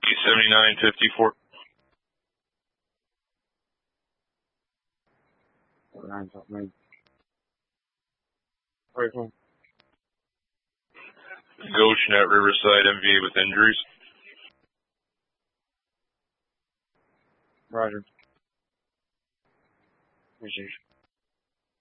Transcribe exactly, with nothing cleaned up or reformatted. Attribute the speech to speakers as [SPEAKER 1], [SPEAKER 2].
[SPEAKER 1] seventy-nine fifty-four.
[SPEAKER 2] Nine something. Rifle.
[SPEAKER 1] Goshen at Riverside, M V A with injuries.
[SPEAKER 2] Roger. Appreciate you.